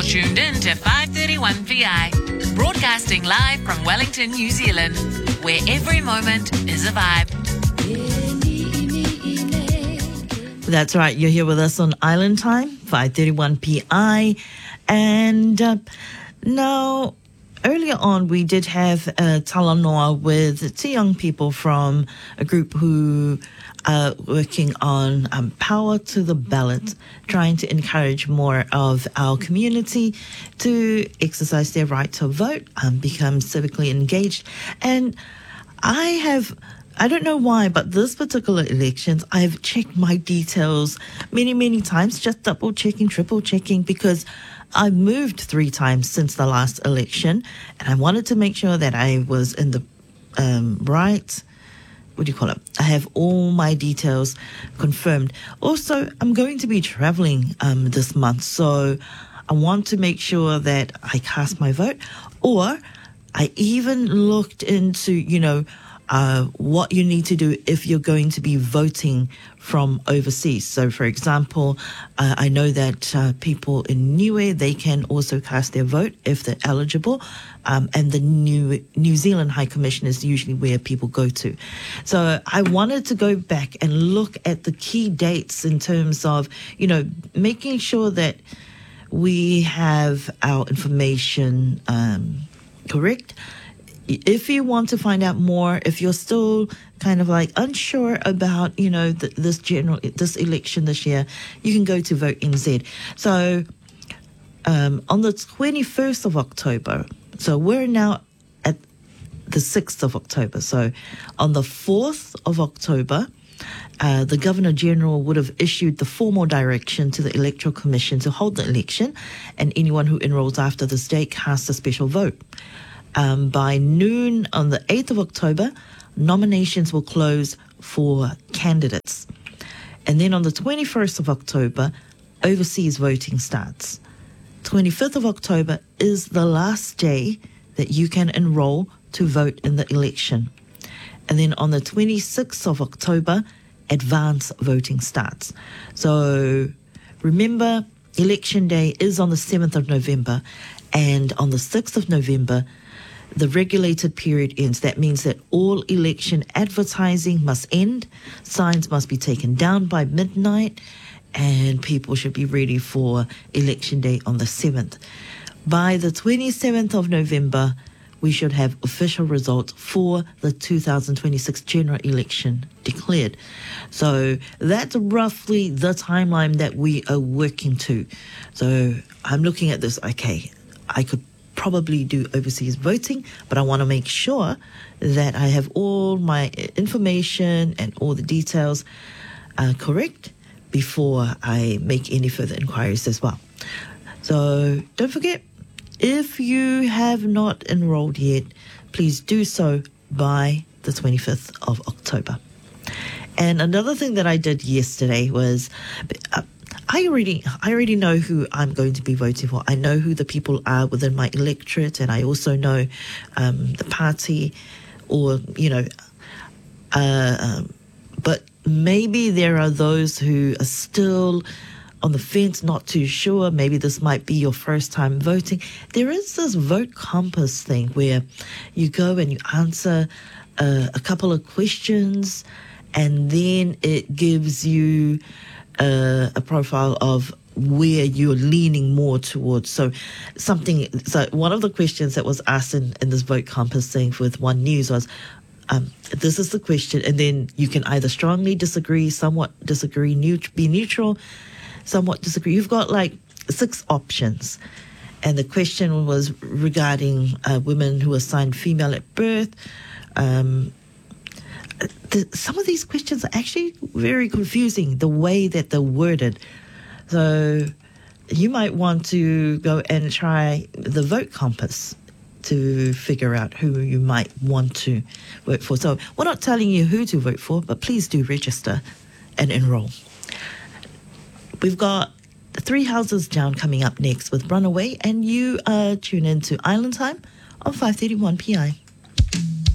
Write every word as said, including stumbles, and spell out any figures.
Tuned in to five thirty-one P I, broadcasting live from Wellington, New Zealand, where every moment is a vibe. That's right, you're here with us on Island Time, five thirty-one P I. And uh, now, earlier on, we did have a talanoa with two young people from a group who are working on um, Power to the Ballot, trying to encourage more of our community to exercise their right to vote, um, become civically engaged. And I have... I don't know why, but this particular elections, I've checked my details many, many times, just double checking, triple checking, because I've moved three times since the last election, and I wanted to make sure that I was in the um, right, what do you call it? I have all my details confirmed. Also, I'm going to be traveling um, this month, so I want to make sure that I cast my vote, or I even looked into, you know, Uh, what you need to do if you're going to be voting from overseas. So, for example, uh, I know that uh, people in Niue, they can also cast their vote if they're eligible. Um, and the New New Zealand High Commission is usually where people go to. So I wanted to go back and look at the key dates in terms of, you know, making sure that we have our information um, correct. If you want to find out more, if you're still kind of like unsure about, you know, th- this general, this election this year, you can go to Vote N Z. So um, on the twenty-first of October, so we're now at the sixth of October. So on the fourth of October, uh, the Governor General would have issued the formal direction to the Electoral Commission to hold the election, and anyone who enrolls after this date casts a special vote. Um, by noon on the eighth of October, nominations will close for candidates. And then on the twenty-first of October, overseas voting starts. twenty-fifth of October is the last day that you can enroll to vote in the election. And then on the twenty-sixth of October, advance voting starts. So remember, election day is on the seventh of November, and on the sixth of November, the regulated period ends. That means that all election advertising must end, signs must be taken down by midnight, and people should be ready for election day on the seventh. By the twenty-seventh of November, we should have official results for the two thousand twenty-six general election declared. So that's roughly the timeline that we are working to. So I'm looking at this, okay, I could probably do overseas voting, but I want to make sure that I have all my information and all the details uh, correct before I make any further inquiries as well. So don't forget, if you have not enrolled yet, please do so by the twenty-fifth of October. And another thing that I did yesterday was uh, I already I already know who I'm going to be voting for. I know who the people are within my electorate, and I also know um, the party, or, you know, uh, um, but maybe there are those who are still on the fence, not too sure. Maybe this might be your first time voting. There is this Vote Compass thing where you go and you answer uh, a couple of questions, and then it gives you Uh, a profile of where you're leaning more towards. So something, so one of the questions that was asked in, in this Vote Compass thing with One News was, um, this is the question, and then you can either strongly disagree, somewhat disagree, neut- be neutral, somewhat disagree. You've got like six options. And the question was regarding uh, women who are assigned female at birth. Um, The, some of these questions are actually very confusing, the way that they're worded. So you might want to go and try the Vote Compass to figure out who you might want to vote for. So we're not telling you who to vote for, but please do register and enroll. We've got Three Houses Down coming up next with Runaway, and you are tuned in to Island Time on five thirty-one P I.